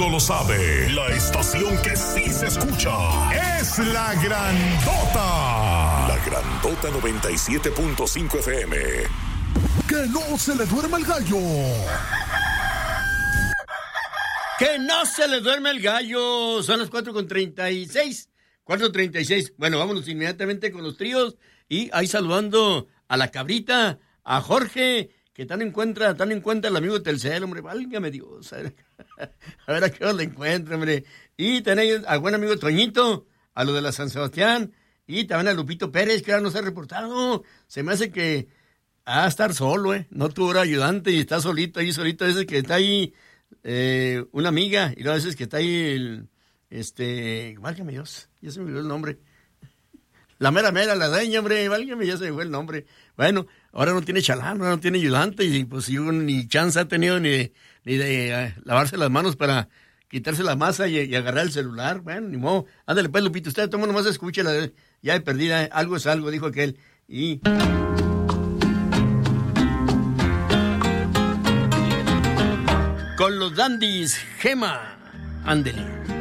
mundo lo sabe. La estación que sí se escucha es La Grandota. La Grandota 97.5 FM. Que no se le duerma el gallo. Que no se le duerme el gallo. Son las 4:36. 4:36. Bueno, vámonos inmediatamente con los tríos. Y ahí saludando a la Cabrita, a Jorge, que tan encuentra el amigo de Telcel, hombre. Válgame Dios. A ver a qué hora lo encuentra, hombre. Y tenéis al buen amigo Toñito, a lo de la San Sebastián. Y también a Lupito Pérez, que ahora nos ha reportado. Se me hace que va a estar solo, No tuvo ayudante y está solito. A veces que está ahí una amiga. Y a veces que está ahí válgame Dios. Ya se me olvidó el nombre. La mera, la daña, hombre, válgame, ya se me fue el nombre. Bueno, ahora no tiene chalán, ahora no tiene ayudante, y pues yo ni chance ha tenido ni de lavarse las manos para quitarse la masa y agarrar el celular. Bueno, ni modo. Ándale pues, Lupito, usted toma nomás, escúchela, ya de perdida, algo es algo, dijo aquel. Y... con los dandies, Gema, ándele.